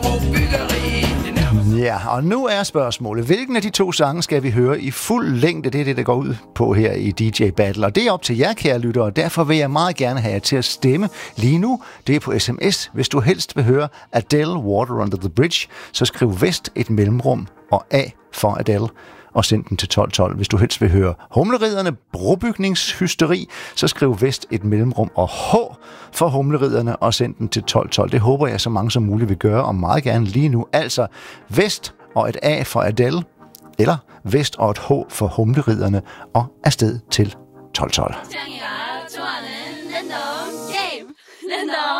Ja, og nu er spørgsmålet, hvilken af de to sange skal vi høre i fuld længde? Det er det, der går ud på her i DJ Battle, og det er op til jer, kære lyttere, og derfor vil jeg meget gerne have jer til at stemme lige nu. Det er på sms. Hvis du helst vil høre Adele, Water Under the Bridge, så skriv Vest et mellemrum og A for Adele, og send den til 1212. Hvis du helst vil høre Humleriderne, Brobygningshysteri, så skriv Vest et mellemrum og H for Humleriderne, og send den til 1212. Det håber jeg, så mange som muligt vil gøre, og meget gerne lige nu. Altså Vest og et A for Adele, eller Vest og et H for Humleriderne, og afsted til 1212.